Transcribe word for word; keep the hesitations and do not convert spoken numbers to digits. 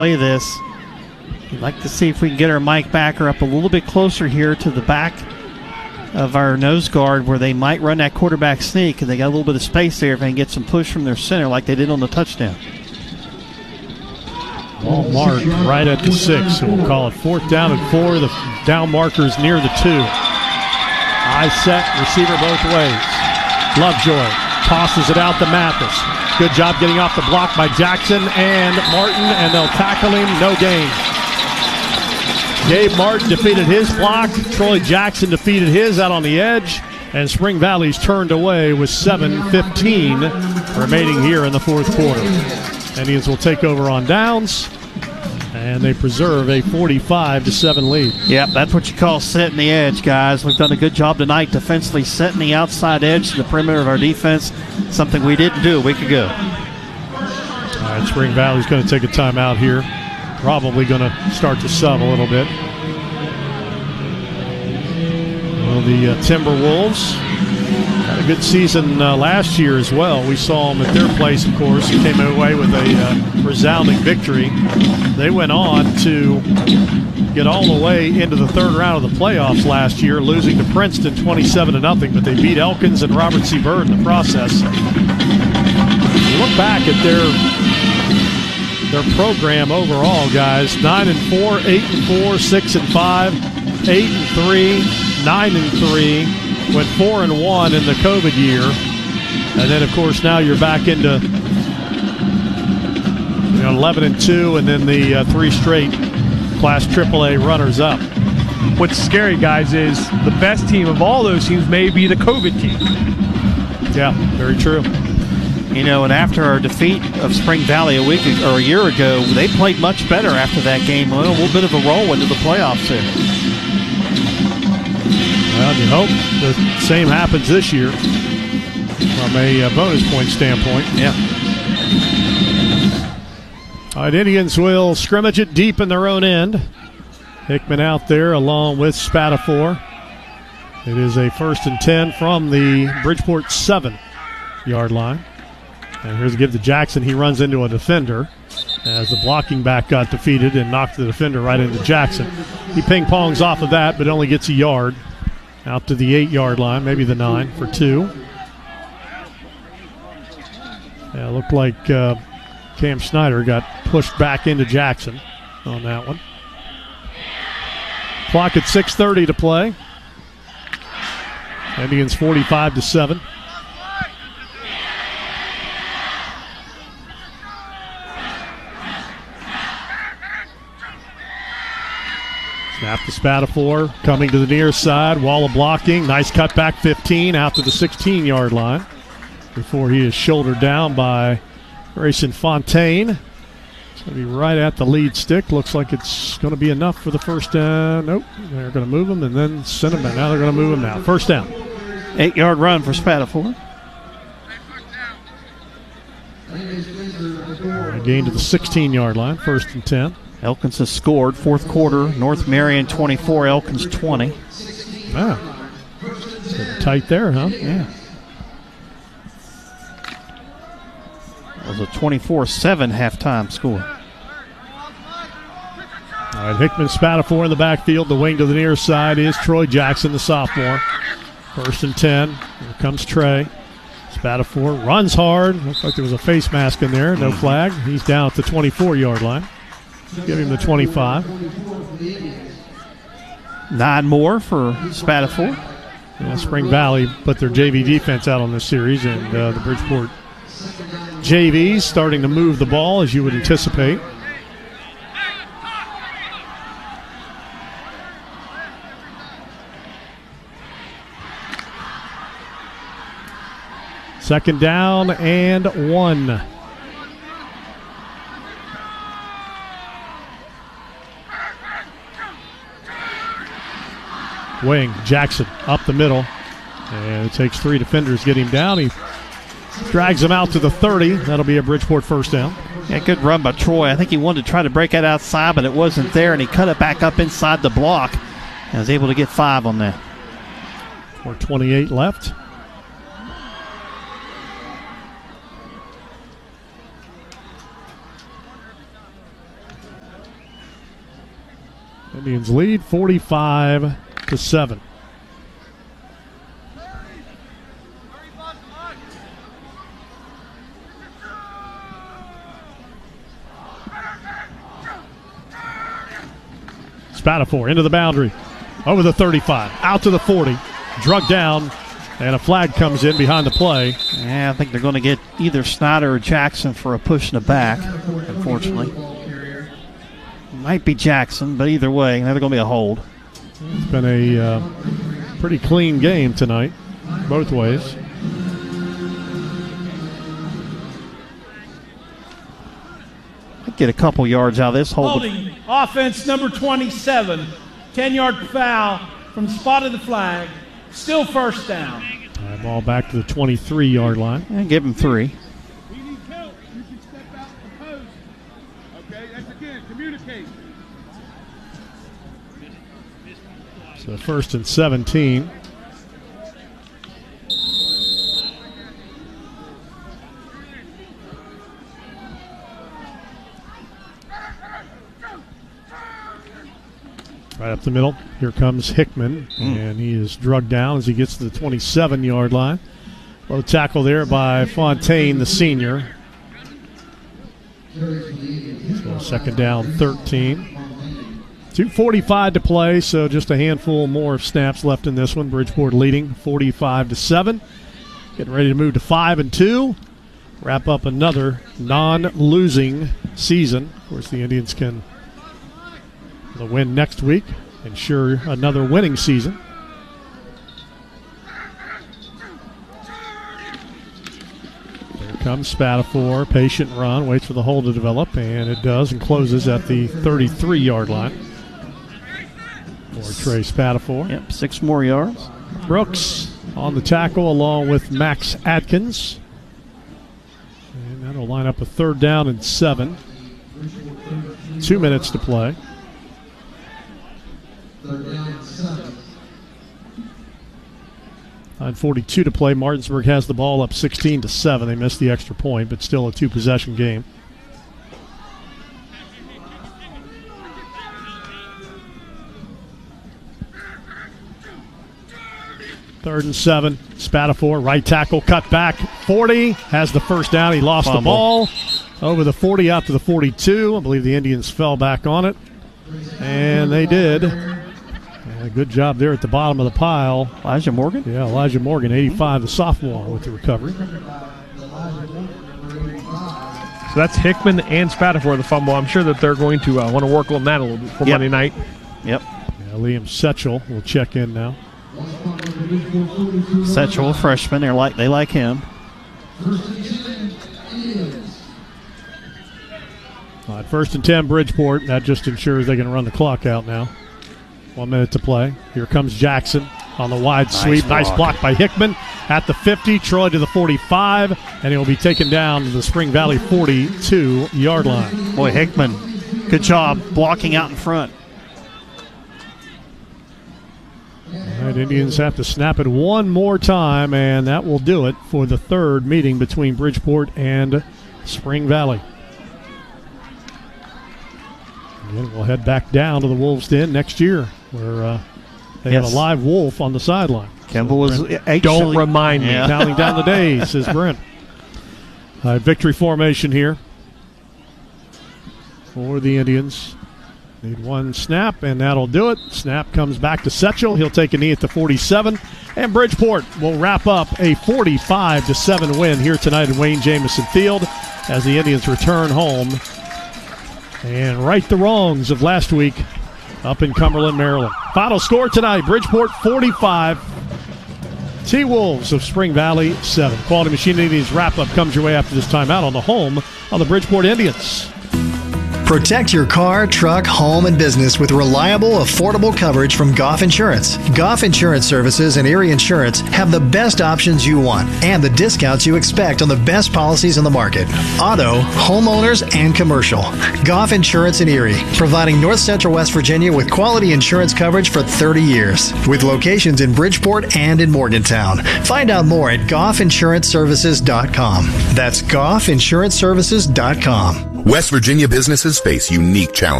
play this. We'd like to see if we can get our Mike Backer up a little bit closer here to the back of our nose guard where they might run that quarterback sneak, and they got a little bit of space there if they can get some push from their center like they did on the touchdown. Ball marked right at the six, so we'll call it fourth down and four. The down marker's near the two. Eye set, receiver both ways. Lovejoy tosses it out to Mathis. Good job getting off the block by Jackson and Martin, and they'll tackle him, no gain. Gabe Martin defeated his block. Troy Jackson defeated his out on the edge. And Spring Valley's turned away with seven fifteen remaining here in the fourth quarter. Indians will take over on downs, and they preserve a forty-five to seven lead. Yep, that's what you call setting the edge, guys. We've done a good job tonight defensively setting the outside edge to the perimeter of our defense, something we didn't do a week ago. All right, Spring Valley's going to take a timeout here. Probably going to start to sub a little bit. Well, the uh, Timberwolves had a good season uh, last year as well. We saw them at their place, of course, and came away with a uh, resounding victory. They went on to get all the way into the third round of the playoffs last year, losing to Princeton twenty-seven to nothing, but they beat Elkins and Robert C. Byrd in the process. You look back at their their program overall, guys, nine and four, eight and four, six and five, eight and three, nine and three, went four and one in the COVID year, and then of course now you're back into you know, eleven and two, and then the uh, three straight Class triple A runners up. What's scary, guys, is the best team of all those teams may be the COVID team. Yeah, very true. You know, and after our defeat of Spring Valley a week or a year ago, they played much better after that game. A little, little bit of a roll into the playoffs there. Well, you hope the same happens this year from a uh, bonus point standpoint. Yeah. All right, Indians will scrimmage it deep in their own end. Hickman out there along with Spatafor. It is a first and ten from the Bridgeport seven-yard line. And here's a give to Jackson. He runs into a defender as the blocking back got defeated and knocked the defender right into Jackson. He ping-pongs off of that, but only gets a yard out to the eight-yard line, maybe the nine for two. Yeah, it looked like uh, Cam Snyder got pushed back into Jackson on that one. Clock at six thirty to play. Indians forty-five to seven. Snap to Spatafor, coming to the near side. Wall of blocking. Nice cutback, fifteen, out to the sixteen-yard line before he is shouldered down by Grayson Fontaine. It's going to be right at the lead stick. Looks like it's going to be enough for the first down. Nope. They're going to move him and then send him back. Now they're going to move him now. First down. Eight-yard run for Spatafor. Gain to the sixteen-yard line. First and ten. Elkins has scored. Fourth quarter, North Marion twenty-four, Elkins twenty. Wow. Tight there, huh? Yeah. It was a twenty-four seven halftime score. All right, Hickman, Spatafor in the backfield. The wing to the near side is Troy Jackson, the sophomore. First and ten. Here comes Trey. Spatafor runs hard. Looks like there was a face mask in there. No flag. He's down at the twenty-four-yard line. Give him the twenty-five. Nine more for Spatafor. Yeah, Spring Valley put their J V defense out on this series, and uh, the Bridgeport J Vs starting to move the ball, as you would anticipate. Second down and one. Wing, Jackson up the middle, and it takes three defenders to get him down. He drags him out to the thirty. That'll be a Bridgeport first down. Yeah, good run by Troy. I think he wanted to try to break it outside, but it wasn't there, and he cut it back up inside the block and was able to get five on that. four twenty-eight left. Indians lead forty-five to seven. Spatafor into the boundary, over the thirty-five, out to the forty, drug down, and a flag comes in behind the play. Yeah, I think they're going to get either Snyder or Jackson for a push in the back, unfortunately. Might be Jackson, but either way, they're going to be a hold. It's been a uh, pretty clean game tonight, both ways. Get a couple yards out of this. Hold Holding offense number twenty-seven. ten-yard foul from the spot of the flag. Still first down. Right, ball back to the twenty-three-yard line. And give him three. We need help. You can step out the post. Okay, that's again, communicate. So first and seventeen. Right up the middle. Here comes Hickman, mm. and he is drugged down as he gets to the twenty-seven-yard line. Low tackle there by Fontaine, the senior. So second down, thirteen. two forty-five to play, so just a handful more of snaps left in this one. Bridgeport leading forty-five to seven. Getting ready to move to five and two. Wrap up another non-losing season. Of course, the Indians can the win next week, ensure another winning season. There comes Spatafor, patient run, waits for the hole to develop, and it does, and closes at the thirty-three-yard line for Trey Spatafor. Yep, six more yards. Brooks on the tackle along with Max Atkins. And that'll line up a third down and seven. Two minutes to play. nine forty-two to play. Martinsburg has the ball up sixteen to seven. They missed the extra point, but still a two-possession game. Third and seven. Spatafor, right tackle, cut back. forty, has the first down. He lost Fumble. the ball. Over the forty, out to the forty-two. I believe the Indians fell back on it. And they did. A good job there at the bottom of the pile. Elijah Morgan? Yeah, Elijah Morgan, eighty-five, the sophomore, with the recovery. So that's Hickman and Spatafor, the fumble. I'm sure that they're going to uh, want to work on that a little bit for yep. Monday night. Yep. Yeah, Liam Setchell will check in now. Setchell, a freshman. They're like, they like him. All right, first and ten, Bridgeport. That just ensures they can run the clock out now. One minute to play. Here comes Jackson on the wide nice sweep. Block. Nice block by Hickman at the fifty. Troy to the forty-five, and he'll be taken down to the Spring Valley forty-two-yard line. Boy, Hickman, good job blocking out in front. All right, Indians have to snap it one more time, and that will do it for the third meeting between Bridgeport and Spring Valley. Again, we'll head back down to the Wolves' Den next year, where uh, they yes. have a live wolf on the sideline. Kemble was actually, don't remind me. Yeah. Counting down the days, says Brent. Uh, victory formation here for the Indians. Need one snap, and that'll do it. Snap comes back to Setchell. He'll take a knee at the forty-seven. And Bridgeport will wrap up a forty-five to seven win here tonight at Wayne Jamison Field as the Indians return home and right the wrongs of last week up in Cumberland, Maryland. Final score tonight, Bridgeport forty-five, T-Wolves of Spring Valley seven. Quality Machine Indians wrap-up comes your way after this timeout on the home of the Bridgeport Indians. Protect your car, truck, home, and business with reliable, affordable coverage from Goff Insurance. Goff Insurance Services and Erie Insurance have the best options you want and the discounts you expect on the best policies on the market. Auto, homeowners, and commercial. Goff Insurance in Erie, providing North Central West Virginia with quality insurance coverage for thirty years, with locations in Bridgeport and in Morgantown. Find out more at goff insurance services dot com. That's goff insurance services dot com. West Virginia businesses face unique challenges.